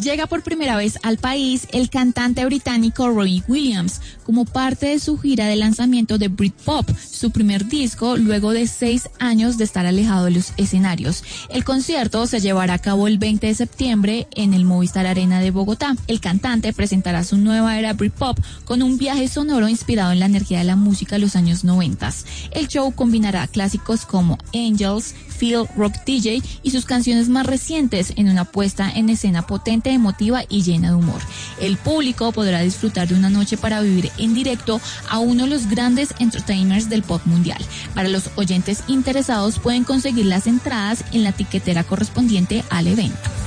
Llega por primera vez al país el cantante británico Robbie Williams como parte de su gira de lanzamiento de Britpop, su primer disco luego de 6 años de estar alejado de los escenarios. El concierto se llevará a cabo el 20 de septiembre en el Movistar Arena de Bogotá. El cantante presentará su nueva era Britpop con un viaje sonoro inspirado en la energía de la música de los años 90. El show combinará clásicos como Angels, Feel, Rock DJ y sus canciones más recientes en una puesta en escena potente, emotiva y llena de humor. El público podrá disfrutar de una noche para vivir en directo a uno de los grandes entertainers del pop mundial. Para los oyentes interesados pueden conseguir las entradas en la tiquetera correspondiente al evento.